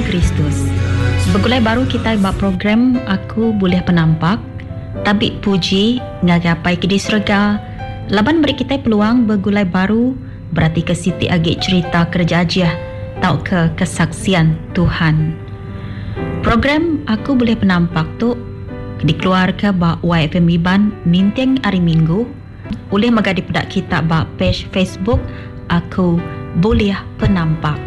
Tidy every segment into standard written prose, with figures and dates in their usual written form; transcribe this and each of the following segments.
Kristus. Begulai baru kita buat program Aku Boleh Penampak. Tabik puji ngagapai ke di surga. Laban beri kita peluang begulai baru berarti ke siti agak cerita kerja ajiah tau ke kesaksian Tuhan. Program Aku Boleh Penampak tu dikeluarkan bak YFM Iban ninteng hari Minggu oleh magadi pedak kita bak page Facebook Aku Boleh Penampak.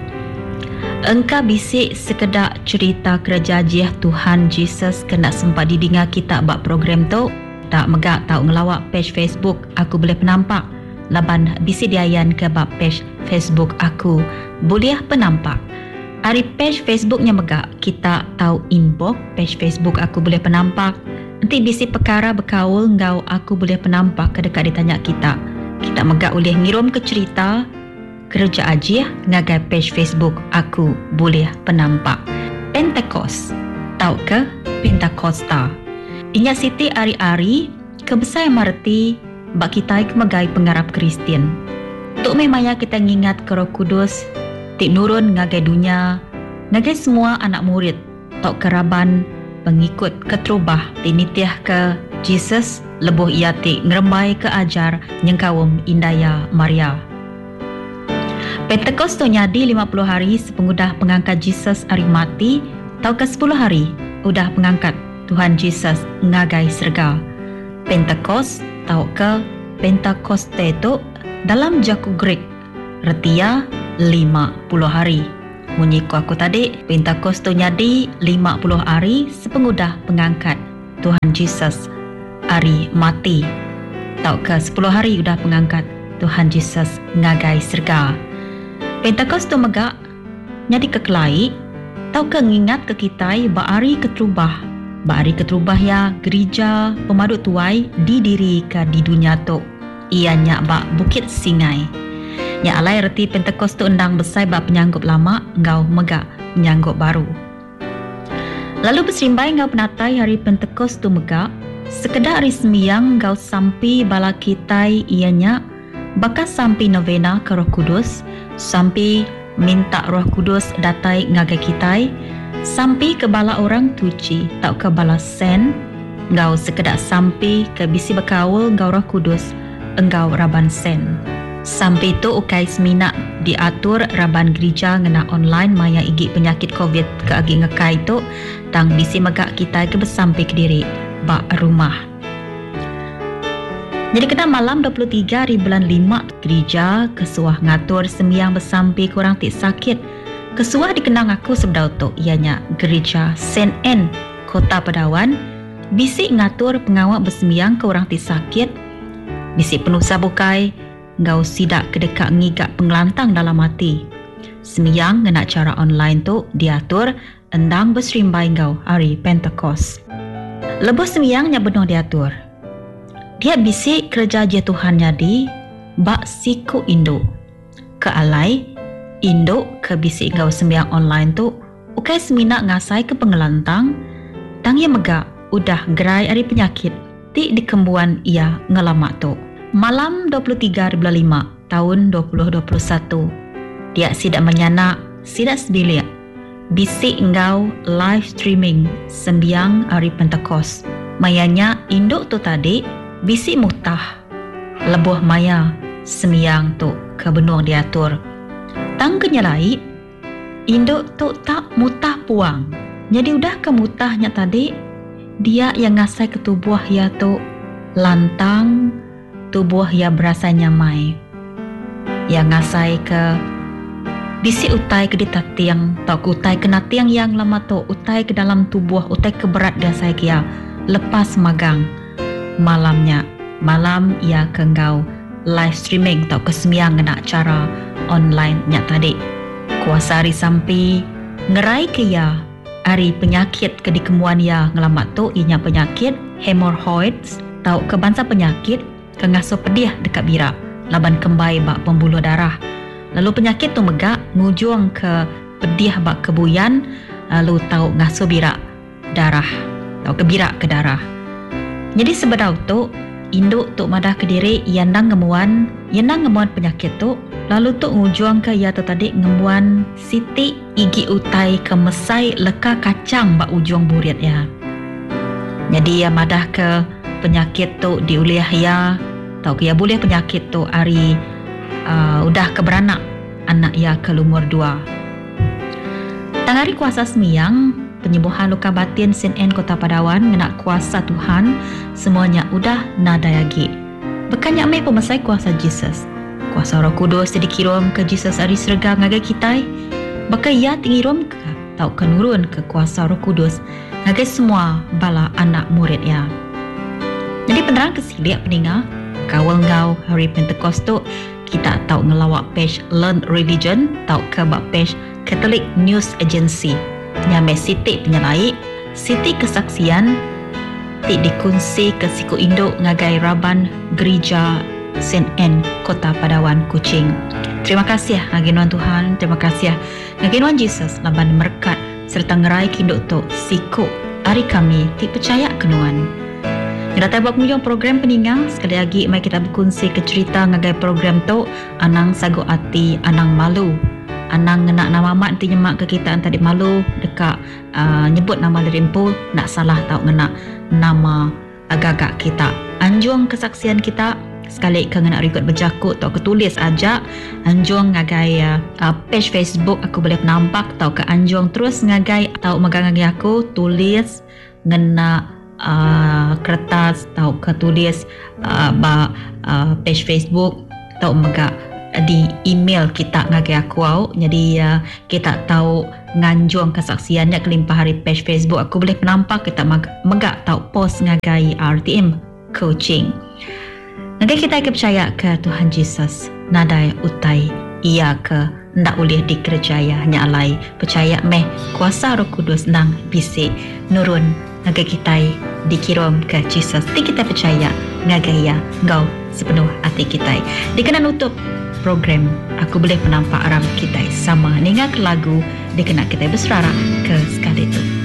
Engkau bisik sekedar cerita kerja ajiah Tuhan Jesus kena sempat didengar kita bak program tu tak megak tau ngelawak page Facebook Aku Boleh Penampak. Laban bisik diayan ke bak page Facebook Aku Boleh Penampak. Hari page Facebooknya megak kita tahu inbox page Facebook Aku Boleh Penampak. Nanti bisi perkara berkaul ngau Aku Boleh Penampak ke dekat ditanya kita. Kita megak boleh ngirim ke cerita kerja ajiah ngagai page Facebook Aku Boleh Penampak. Pentecost tahu ke Pentakosta. Inya siti ari-ari kebesar marti bak kita kemegai pengarap Kristian. Tuk memaya kita ngingat ke Roh Kudus tik nurun ngagai dunia, ngagai semua anak murid, tok keraban, pengikut keterubah, tinitiah ke Jesus, lebuh ia tik ngerembai ke ajar, nyengkawum indaya Maria. Pentecost tu nyadi 50 hari sepengudah pengangkat Jesus hari mati, tau ke 10 hari, udah pengangkat Tuhan Jesus ngagai serga. Pentecost, tau ke Pentecoste tu dalam jaku Greek, retia 50 hari. Munyiku aku tadi, Pentecost tu nyadi 50 hari sepengudah pengangkat Tuhan Jesus hari mati. Tau ke 10 hari udah pengangkat Tuhan Jesus ngagai serga. Pentecost tu megak nyadi kekelai. Tau ke ngingat ke kita ba'ari keterubah. Ba'ari keterubah ya gereja pemadu tuai didiri ke di dunia tu. Ianya bak Bukit Singai. Ya alai reti Pentecost tu endang besai bak penyanggup lama ngau megak penyanggup baru. Lalu berserimbai ngau penatai hari Pentecost tu megak sekedar hari sembiang ngau sampai bala kitai ianya bakas sampai novena ke Roh Kudus, sampai minta Roh Kudus datai ngagai kitai, sampai ke bala orang tuci tau ke bala sen ngau sekedar sampai ke bisi berkaul ngau Roh Kudus engau raban sen. Sampai tu ukai semina diatur raban gereja ngena online maya igi penyakit COVID ke agi ngekai tu tang bisi megak kita ke bersampai ke diri bak rumah. Jadi kena malam 23 hari bulan 5 gereja kesuah ngatur sembiang bersampai kurang tik sakit. Kesuah dikenang aku sebedau tu ianya gereja Saint Anne Kota Pedawan bisi ngatur pengawak bersembiang ke orang tik sakit. Bisi penuh sabukai ngau sidak kedekat ngigak pengelantang dalam hati. Semiyang ngena cara online tu diatur endang berserimbai ngau hari Pentecost. Lebuh semiyangnya benar diatur. Dia bisik kerja je Tuhan nyadi bak siku induk. Ke alai induk ke bisik ngau semiyang online tu ukai semina ngasai ke pengelantang tang ia megak udah gerai hari penyakit ti dikembuan ia ngelamak tu. Malam 23 bulan 5 tahun 2021 dia sidak menyanak sidak sebilik bisik engkau live streaming sembiang hari Pentecost. Mayanya induk tu tadi bisik mutah lebuh maya sembiang tu ke benung diatur. Tang kenyalai induk tu tak mutah puang. Jadi udah ke mutahnya tadi dia yang ngasai ke tubuh ya tu lantang, tubuh ya berasa nyamai. Yang ngasai ke bisi utai ke di tiang, tau ke utai kena tiang yang lama tu, utai ke dalam tubuh, utai ke berat dia saya kia. Lepas magang malamnya, malam ia ke engkau live streaming tau ke sembiang kena cara online nya tadi. Kuasa hari sampai ngerai ke ya hari penyakit ke dikemuan ya ngelamat tu inya penyakit hemorrhoids tau ke bangsa penyakit ke ngasuh pedih dekat birak laban kembai bak pembuluh darah. Lalu penyakit tu megak ngujung ke pedih bak kebuyan, lalu tahu ngasuh birak darah, tahu ke birak ke darah. Jadi sebedau tu induk tok madah ke diri yang nang ngemuan penyakit tu, lalu tok ngujuang ke ya tu tadi ngemuan siti igi utai ke mesai leka kacang bak ujung burit ya. Jadi ya madah ke penyakit tu diuliah ya, tau ke ya boleh penyakit tu hari udah ke beranak anak ya ke umur 2. Tangari kuasa semiyang penyembuhan luka batin CNN Kota Padawan ngena kuasa Tuhan semuanya udah nadayagi. Bekannya mai pemesai kuasa Jesus. Kuasa Roh Kudus dikirim ke Jesus ari serga ngagai kita. Bakai ya tingirom ke tau ke nurun ke kuasa Roh Kudus ngagai semua bala anak murid ya. Jadi penerang kesiliak peninga kawal ngau hari Pentecost tu kita tahu ngelawak page Learn Religion tau ke bak page Catholic News Agency. Nyamai siti penyelai, siti kesaksian, ti dikunci ke siku induk ngagai raban gereja CNN Kota Padawan Kuching. Terima kasih ngaginuan Tuhan, terima kasih ngaginuan Jesus laban merkat serta ngerai kinduk tu siku hari kami ti percaya kenuan. Yang datang buat pengunjung program peninggang, sekali lagi mai kita berkongsi ke cerita ngagai program tu anang sagu ati anang malu. Anang nak nama mak nanti nyemak ke kita antara malu dekat nyebut nama dari empu nak salah tahu ngena nama agak-agak kita. Anjung kesaksian kita sekali ke ngena record berjakut atau ketulis aja anjung ngagai page Facebook aku boleh nampak tahu ke anjung terus ngagai tahu megang ngagai aku tulis ngena kertas tahu ke tulis page Facebook tahu megak di email kita ngagai aku jadi kita tahu nganjung kesaksiannya kelimpah hari page Facebook aku boleh nampak kita megak tahu post ngagai RTM coaching ngagai kita percaya ke Tuhan Jesus nadai utai ia ke ndak boleh dikerjaya hanya alai percaya meh kuasa Roh Kudus nang bisik nurun ngagai kita dikirim ke Jesus ti kita percaya ngagai ya ngau sepenuh hati kita dikena nutup program aku boleh menampak aram kita sama ningak lagu dikena kita berserara ke sekali itu.